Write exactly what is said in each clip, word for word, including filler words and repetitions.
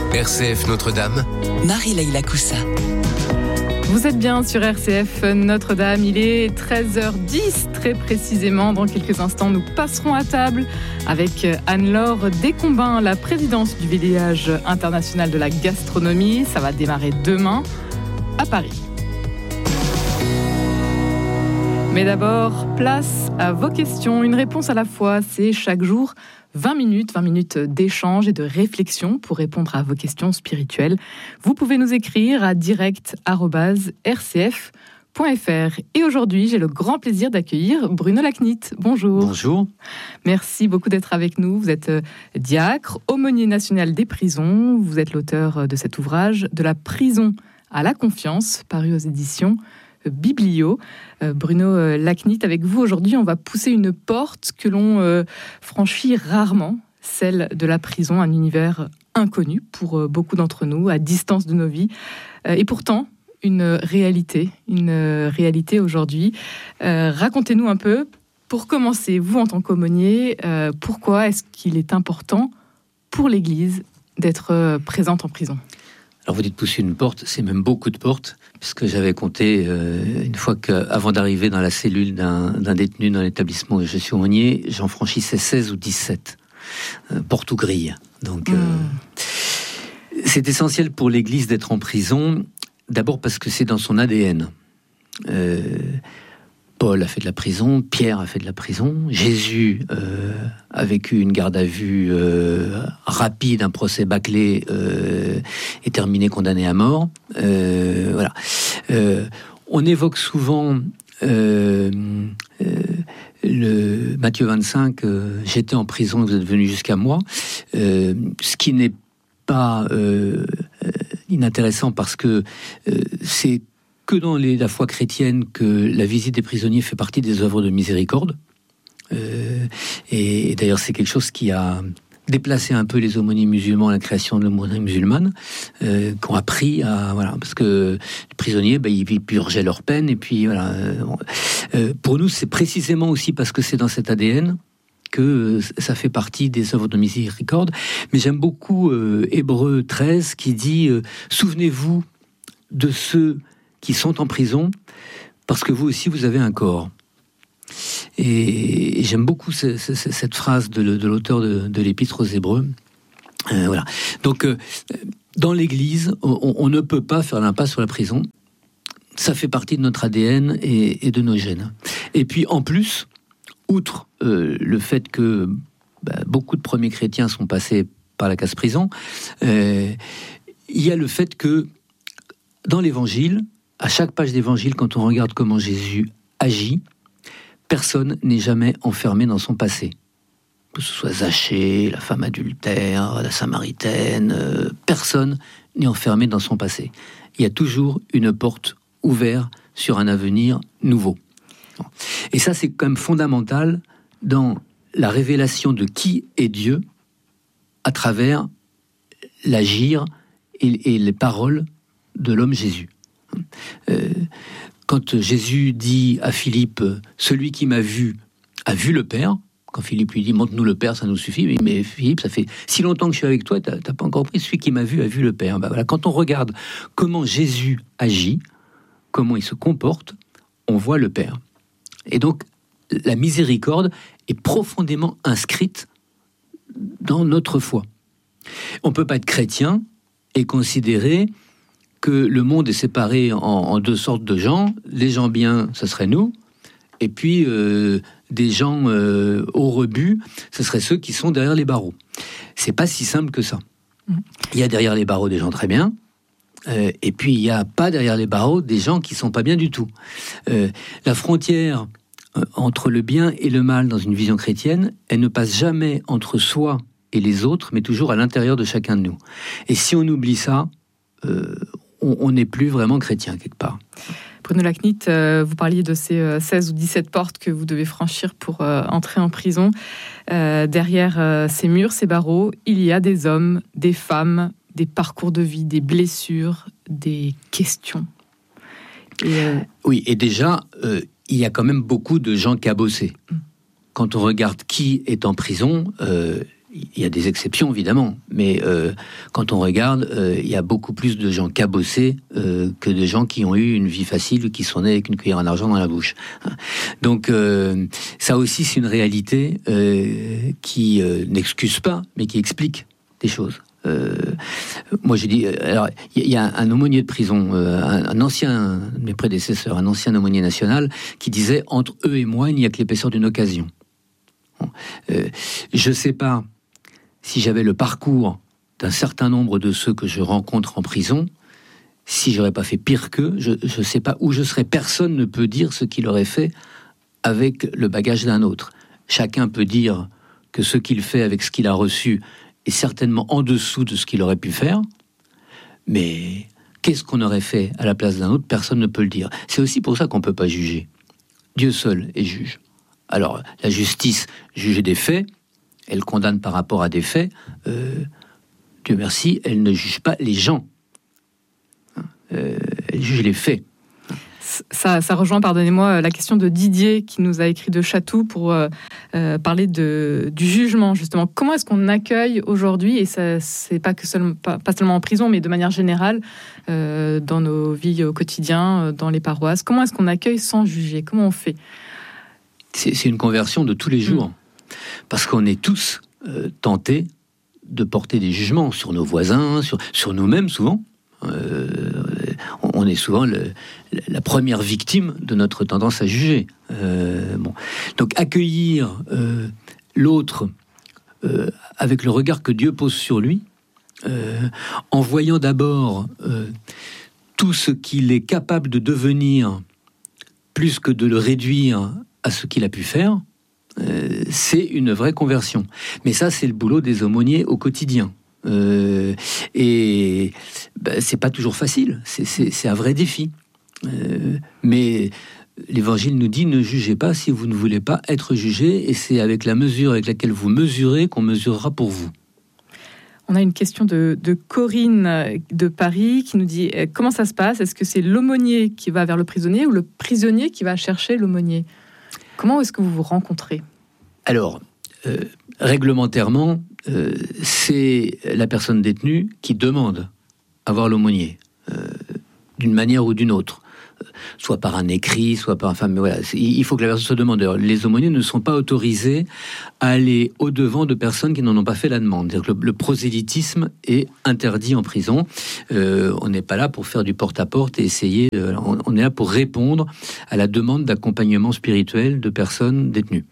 R C F Notre-Dame, Marie-Leila Coussa. Vous êtes bien sur R C F Notre-Dame, il est treize heures dix très précisément. Dans quelques instants, nous passerons à table avec Anne-Laure Descombins, la présidente du Village international de la gastronomie. Ça va démarrer demain à Paris. Mais d'abord, place à vos questions. Une réponse à la fois, c'est chaque jour vingt minutes, vingt minutes d'échange et de réflexion pour répondre à vos questions spirituelles. Vous pouvez nous écrire à direct arobase r c f point f r. Et aujourd'hui, j'ai le grand plaisir d'accueillir Bruno Lacnit. Bonjour. Bonjour. Merci beaucoup d'être avec nous. Vous êtes diacre, aumônier national des prisons. Vous êtes l'auteur de cet ouvrage « De la prison à la confiance », paru aux éditions Biblio. Euh, Bruno Lacnit, avec vous aujourd'hui, on va pousser une porte que l'on euh, franchit rarement, celle de la prison, un univers inconnu pour euh, beaucoup d'entre nous, à distance de nos vies, euh, et pourtant une réalité, une euh, réalité aujourd'hui. Euh, racontez-nous un peu, pour commencer, vous en tant qu'aumônier, euh, pourquoi est-ce qu'il est important pour l'Église d'être euh, présente en prison ? Alors vous dites pousser une porte, c'est même beaucoup de portes, puisque j'avais compté euh, une fois qu'avant d'arriver dans la cellule d'un, d'un détenu dans l'établissement où je suis aumônier, j'en franchissais seize ou dix-sept, euh, portes ou grilles. Donc mmh. euh, c'est essentiel pour l'Église d'être en prison, d'abord parce que c'est dans son A D N. Euh, Paul a fait de la prison, Pierre a fait de la prison, Jésus euh, a vécu une garde à vue euh, rapide, un procès bâclé euh, et terminé condamné à mort. Euh, voilà. Euh, on évoque souvent euh, euh, le Matthieu vingt-cinq, euh, j'étais en prison, vous êtes venu jusqu'à moi, euh, ce qui n'est pas euh, euh, inintéressant parce que euh, c'est que dans les, la foi chrétienne que la visite des prisonniers fait partie des œuvres de miséricorde. Euh, et, et d'ailleurs, c'est quelque chose qui a déplacé un peu les aumôniers musulmans à la création de l'aumônerie musulmane, euh, qui ont appris à... Voilà, parce que les prisonniers, ben, ils purgeaient leur peine, et puis voilà. Euh, pour nous, c'est précisément aussi parce que c'est dans cet A D N que ça fait partie des œuvres de miséricorde. Mais j'aime beaucoup euh, Hébreux treize qui dit euh, « Souvenez-vous de ceux qui sont en prison, parce que vous aussi, vous avez un corps. » Et, et j'aime beaucoup ce, ce, cette phrase de, de l'auteur de, de l'Épître aux Hébreux. Euh, voilà. Donc, euh, dans l'Église, on, on ne peut pas faire l'impasse sur la prison. Ça fait partie de notre A D N et, et de nos gènes. Et puis, en plus, outre euh, le fait que bah, beaucoup de premiers chrétiens sont passés par la case-prison, euh, il y a le fait que, dans l'Évangile, à chaque page d'évangile, quand on regarde comment Jésus agit, personne n'est jamais enfermé dans son passé. Que ce soit Zachée, la femme adultère, la Samaritaine, euh, personne n'est enfermé dans son passé. Il y a toujours une porte ouverte sur un avenir nouveau. Et ça, c'est quand même fondamental dans la révélation de qui est Dieu à travers l'agir et, et les paroles de l'homme Jésus. Euh, quand Jésus dit à Philippe « Celui qui m'a vu a vu le Père », quand Philippe lui dit « Montre-nous le Père, ça nous suffit », mais Philippe, ça fait si longtemps que je suis avec toi, t'as, t'as pas encore compris, celui qui m'a vu a vu le Père. Ben voilà, quand on regarde comment Jésus agit, comment il se comporte, on voit le Père. Et donc, la miséricorde est profondément inscrite dans notre foi. On ne peut pas être chrétien et considérer que le monde est séparé en, en deux sortes de gens. Les gens bien, ce serait nous, et puis euh, des gens euh, au rebut, ce seraient ceux qui sont derrière les barreaux. C'est pas si simple que ça. Mmh. Il y a derrière les barreaux des gens très bien, euh, et puis il n'y a pas derrière les barreaux des gens qui sont pas bien du tout. Euh, la frontière euh, entre le bien et le mal dans une vision chrétienne, elle ne passe jamais entre soi et les autres, mais toujours à l'intérieur de chacun de nous. Et si on oublie ça, euh, on n'est plus vraiment chrétien quelque part. Bruno Lacnit, euh, vous parliez de ces euh, seize ou dix-sept portes que vous devez franchir pour euh, entrer en prison. Euh, derrière euh, ces murs, ces barreaux, il y a des hommes, des femmes, des parcours de vie, des blessures, des questions. Et, euh... Oui, et déjà, euh, il y a quand même beaucoup de gens cabossés. Mm. Quand on regarde qui est en prison, euh, il y a des exceptions, évidemment, mais euh, quand on regarde, euh, il y a beaucoup plus de gens cabossés euh, que de gens qui ont eu une vie facile, qui sont nés avec une cuillère en argent dans la bouche. Donc, euh, ça aussi, c'est une réalité euh, qui euh, n'excuse pas, mais qui explique des choses. Euh, moi, j'ai dit, alors, il y, y a un aumônier de prison, euh, un, un ancien, un de mes prédécesseurs, un ancien aumônier national, qui disait, entre eux et moi, il n'y a que l'épaisseur d'une occasion. Bon, euh, je sais pas si j'avais le parcours d'un certain nombre de ceux que je rencontre en prison, si j'aurais pas fait pire qu'eux, je ne sais pas où je serais. Personne ne peut dire ce qu'il aurait fait avec le bagage d'un autre. Chacun peut dire que ce qu'il fait avec ce qu'il a reçu est certainement en dessous de ce qu'il aurait pu faire, mais qu'est-ce qu'on aurait fait à la place d'un autre? Personne ne peut le dire. C'est aussi pour ça qu'on ne peut pas juger. Dieu seul est juge. Alors, la justice juge des faits, elle condamne par rapport à des faits. Euh, Dieu merci, elle ne juge pas les gens. Euh, elle juge les faits. Ça, ça rejoint, pardonnez-moi, la question de Didier qui nous a écrit de Chatou pour euh, euh, parler de, du jugement, justement. Comment est-ce qu'on accueille aujourd'hui, et ça, c'est pas, que seulement, pas, pas seulement en prison, mais de manière générale, euh, dans nos vies au quotidien, dans les paroisses, comment est-ce qu'on accueille sans juger? Comment on fait? C'est, c'est une conversion de tous les jours. Mmh. Parce qu'on est tous euh, tentés de porter des jugements sur nos voisins, sur, sur nous-mêmes souvent. Euh, on est souvent le, la première victime de notre tendance à juger. Euh, bon. Donc accueillir euh, l'autre euh, avec le regard que Dieu pose sur lui, euh, en voyant d'abord euh, tout ce qu'il est capable de devenir, plus que de le réduire à ce qu'il a pu faire, euh, c'est une vraie conversion. Mais ça, c'est le boulot des aumôniers au quotidien. Euh, et ben, c'est pas toujours facile, c'est, c'est, c'est un vrai défi. Euh, mais l'Évangile nous dit, ne jugez pas si vous ne voulez pas être jugé, et c'est avec la mesure avec laquelle vous mesurez qu'on mesurera pour vous. On a une question de, de Corinne de Paris qui nous dit euh, comment ça se passe? Est-ce que c'est l'aumônier qui va vers le prisonnier ou le prisonnier qui va chercher l'aumônier? Comment est-ce que vous vous rencontrez? Alors, euh, réglementairement, euh, c'est la personne détenue qui demande à voir l'aumônier, euh, d'une manière ou d'une autre. Soit par un écrit, soit par... Enfin, mais voilà, il faut que la personne se demande. Les aumôniers ne sont pas autorisés à aller au-devant de personnes qui n'en ont pas fait la demande. C'est-à-dire que le, le prosélytisme est interdit en prison. Euh, on n'est pas là pour faire du porte-à-porte et essayer... Euh, on, on est là pour répondre à la demande d'accompagnement spirituel de personnes détenues.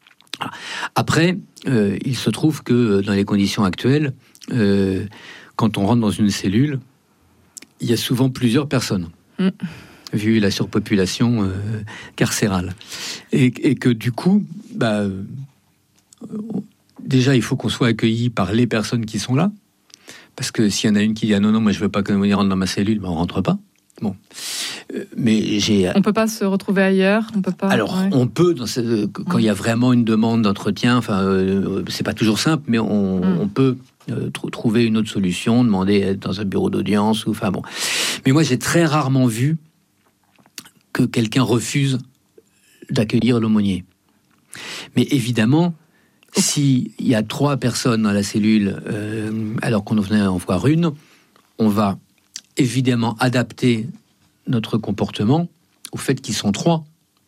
Après, euh, il se trouve que dans les conditions actuelles, euh, quand on rentre dans une cellule, il y a souvent plusieurs personnes. Mm. Vu la surpopulation euh, carcérale. Et, et que du coup, bah, euh, déjà, il faut qu'on soit accueilli par les personnes qui sont là. Parce que s'il y en a une qui dit « Ah non, non, moi je veux pas qu'on rentre dans ma cellule », bah, on rentre pas. Bon. Euh, mais j'ai... On peut pas se retrouver ailleurs, on peut pas... Alors, ouais. on peut, dans ce, quand il y a vraiment une demande d'entretien, enfin, euh, c'est pas toujours simple, mais on, mm. on peut euh, tr- trouver une autre solution, demander à être dans un bureau d'audience, ou enfin bon. Mais moi, j'ai très rarement vu que quelqu'un refuse d'accueillir l'aumônier. Mais évidemment, s'il y a trois personnes dans la cellule, euh, alors qu'on venait en voir une, on va évidemment adapter notre comportement au fait qu'ils sont trois,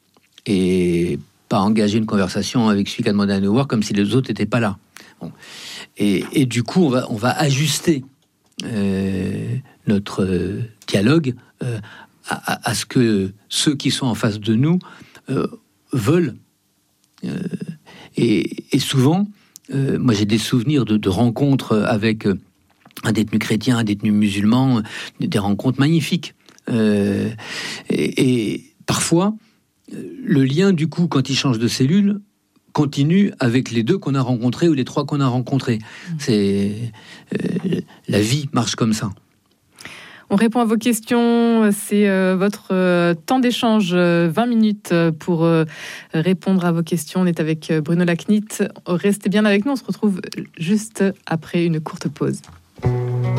et pas engager une conversation avec celui qui a demandé à nous voir comme si les autres n'étaient pas là. Bon. Et, et du coup, on va, on va ajuster euh, notre euh, dialogue euh, À, à ce que ceux qui sont en face de nous euh, veulent. Euh, et, et souvent, euh, moi j'ai des souvenirs de, de rencontres avec euh, un détenu chrétien, un détenu musulman, euh, des rencontres magnifiques. Euh, et, et parfois, le lien du coup, quand il change de cellule, continue avec les deux qu'on a rencontrés ou les trois qu'on a rencontrés. Mmh. C'est, euh, la vie marche comme ça. On répond à vos questions, c'est euh, votre euh, temps d'échange, euh, vingt minutes pour euh, répondre à vos questions. On est avec Bruno Lacnit. Restez bien avec nous, on se retrouve juste après une courte pause.